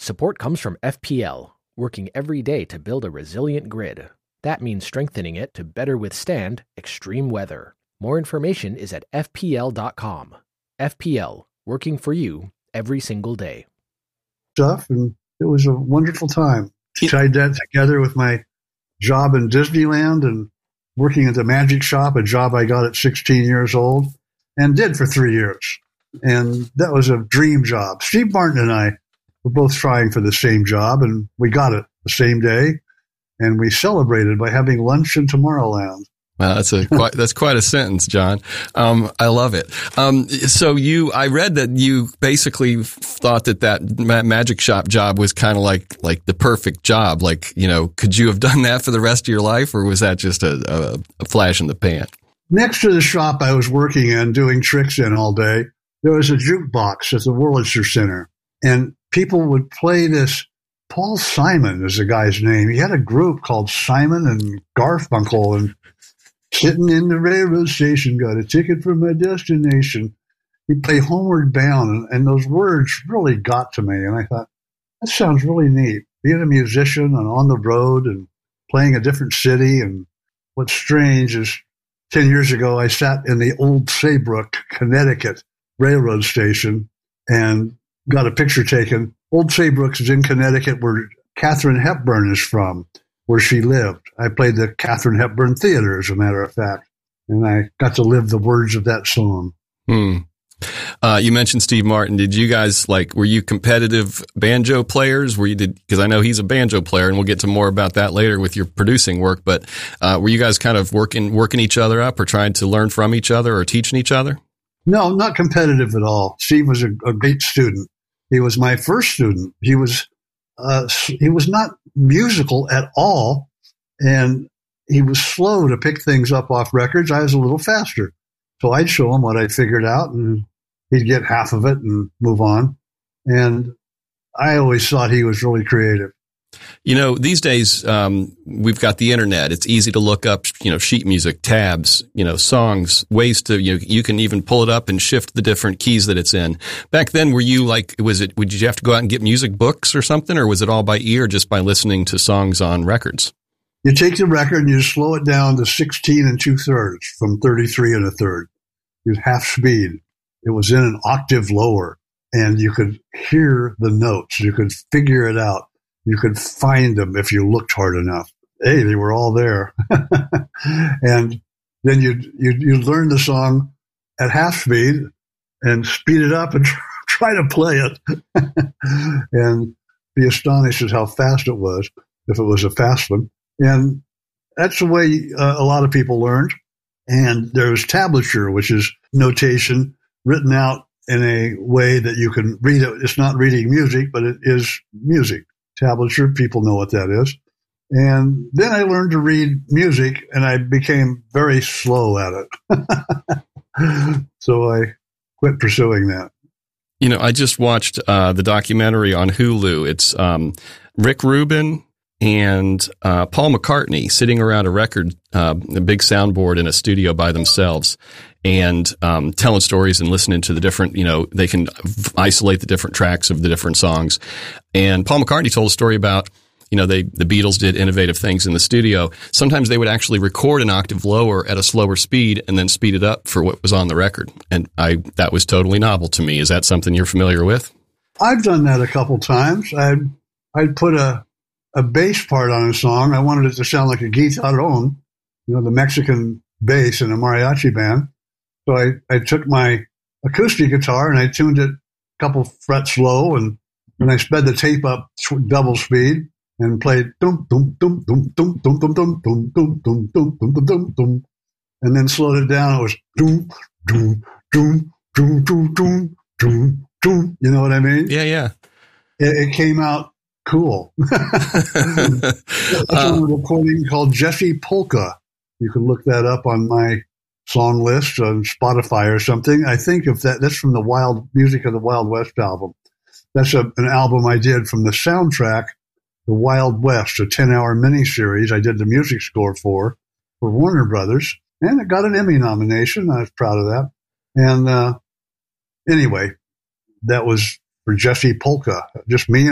Support comes from FPL, working every day to build a resilient grid. That means strengthening it to better withstand extreme weather. More information is at FPL.com. FPL, working for you every single day. And it was a wonderful time. Tied that together with my job in Disneyland and working at the Magic Shop, a job I got at 16 years old and did for 3 years. And that was a dream job. Steve Martin and I were both trying for the same job, and we got it the same day. And we celebrated by having lunch in Tomorrowland. Wow, that's quite a sentence, John. I love it. I read that you basically thought that Magic Shop job was kind of like the perfect job. Like, could you have done that for the rest of your life, or was that just a flash in the pan? Next to the shop I was working in, doing tricks in all day, there was a jukebox at the Wurlitzer Center, and people would play this. Paul Simon is the guy's name. He had a group called Simon and Garfunkel, and sitting in the railroad station, got a ticket for my destination. He'd play Homeward Bound, and those words really got to me. And I thought, that sounds really neat, being a musician and on the road and playing a different city. And what's strange is 10 years ago, I sat in the old Saybrook, Connecticut railroad station and got a picture taken. Old Saybrook is in Connecticut, where Katharine Hepburn is from, where she lived. I played the Katharine Hepburn Theater, as a matter of fact, and I got to live the words of that song. You mentioned Steve Martin. Did you guys were you competitive banjo players? Because I know he's a banjo player, and we'll get to more about that later with your producing work. But were you guys kind of working each other up, or trying to learn from each other, or teaching each other? No, not competitive at all. Steve was a great student. He was my first student. He was not musical at all, and he was slow to pick things up off records. I was a little faster. So I'd show him what I'd figured out, and he'd get half of it and move on. And I always thought he was really creative. These days, we've got the internet. It's easy to look up, sheet music, tabs, songs, ways to, you can even pull it up and shift the different keys that it's in. Back then, were you would you have to go out and get music books or something, or was it all by ear, just by listening to songs on records? You take the record and you slow it down to 16 2/3 from 33 1/3. You half speed. It was in an octave lower, and you could hear the notes. You could figure it out. You could find them if you looked hard enough. Hey, they were all there. And then you'd learn the song at half speed and speed it up and try to play it and be astonished at how fast it was, if it was a fast one. And that's the way a lot of people learned. And there's tablature, which is notation written out in a way that you can read it. It's not reading music, but it is music. Tablature, people know what that is. And then I learned to read music, and I became very slow at it. So I quit pursuing that. I just watched the documentary on Hulu. It's Rick Rubin and Paul McCartney sitting around a big soundboard in a studio by themselves, and telling stories and listening to the different, they can isolate the different tracks of the different songs. And Paul McCartney told a story about, the Beatles did innovative things in the studio. Sometimes they would actually record an octave lower at a slower speed and then speed it up for what was on the record. And that was totally novel to me. Is that something you're familiar with? I've done that a couple times. I'd put a bass part on a song. I wanted it to sound like a guitarrón, the Mexican bass in a mariachi band. So I took my acoustic guitar and I tuned it a couple frets low, and I sped the tape up double speed and played dum dum dum dum dum dum dum dum dum dum dum dum dum dum dum, and then slowed it down. It was dum dum dum dum dum dum dum dum. You know what I mean? Yeah. It came out cool. That's a recording called Jesse Polka. You can look that up on my song list on Spotify or something. I think that's from the Wild Music of the Wild West album. That's an album I did from the soundtrack, The Wild West, a 10-hour miniseries I did the music score for Warner Brothers, and it got an Emmy nomination. I was proud of that. And anyway, that was for Jesse Polka, just me